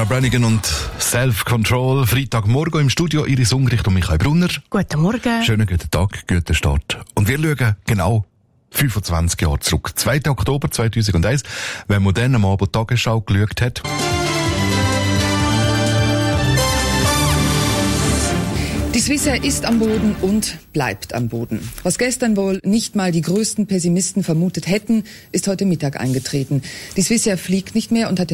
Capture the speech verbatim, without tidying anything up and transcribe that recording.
Barbara Brannigan und Self-Control. Freitagmorgen im Studio Iris Ungericht und Michael Brunner. Guten Morgen. Schönen guten Tag, guten Start. Und wir schauen genau fünfundzwanzig Jahre zurück. zweiter Oktober zweitausendeins, wenn man dann am Abend Tagesschau geschaut hat. Die Swissair ist am Boden und bleibt am Boden. Was gestern wohl nicht mal die größten Pessimisten vermutet hätten, ist heute Mittag eingetreten. Die Swissair fliegt nicht mehr und hat